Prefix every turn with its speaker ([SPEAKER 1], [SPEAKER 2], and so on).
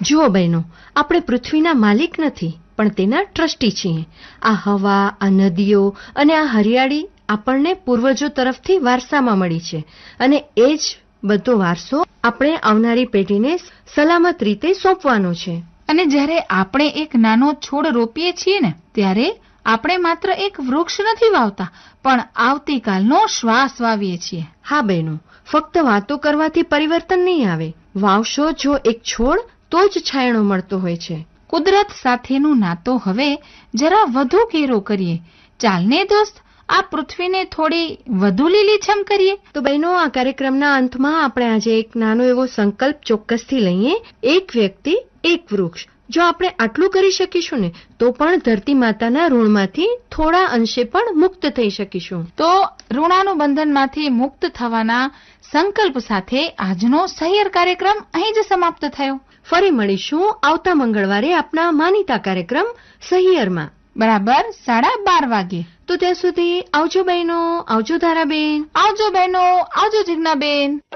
[SPEAKER 1] જુઓ બહેનો, આપણે પૃથ્વીના માલિક નથી પણ તેના ટ્રસ્ટી છીએ. આ હવા, આ નદીઓ અને આ હરિયાળી આપણને પૂર્વજો તરફથી વારસામાં મળી છે અને એ જ બધો વારસો આપણે આવનારી પેઢીને સલામત રીતે સોંપવાનો છે.
[SPEAKER 2] અને જ્યારે આપણે એક નાનો છોડ રોપીએ છીએ ને, ત્યારે આપણે માત્ર એક વૃક્ષ નથી વાવતા, પણ આવતીકાલનો શ્વાસ વાવીએ છીએ.
[SPEAKER 1] હા બહેનો, ફક્ત વાતો કરવાથી પરિવર્તન નહીં આવે. વાવશો જો એક છોડ તો જ છાંયડો મળતો હોય છે.
[SPEAKER 2] કુદરત સાથેનું નાતો હવે જરા વધુ ઘેરો કરીએ. ચાલને દોસ્ત, આ પૃથ્વીને થોડી વધુ લીલીછમ કરીએ.
[SPEAKER 1] તો બહેનો, આ કાર્યક્રમના અંતમાં આપણે આજે એક નાનો એવો સંકલ્પ ચોક્કસથી લઈએ. એક વ્યક્તિ એક વૃક્ષ. જો આપણે આટલું કરી શકીશું ને, તો પણ ધરતી માતાના ઋણમાંથી થોડા અંશે પણ મુક્ત થઈ શકીશું.
[SPEAKER 2] તો ઋણાનુબંધનમાંથી મુક્ત થવાના સંકલ્પ સાથે આજનો સહિયર કાર્યક્રમ અહીં જ સમાપ્ત થયો.
[SPEAKER 1] ફરી મળીશું આવતા મંગળવારે આપના માનીતા કાર્યક્રમ સહિયરમાં
[SPEAKER 2] બરાબર 12:30 વાગે.
[SPEAKER 1] તો ત્યાં સુધી આવજો બહેનો, આવજો ધારાબેન.
[SPEAKER 2] આવજો બહેનો, આવજો જિજ્ઞાબેન.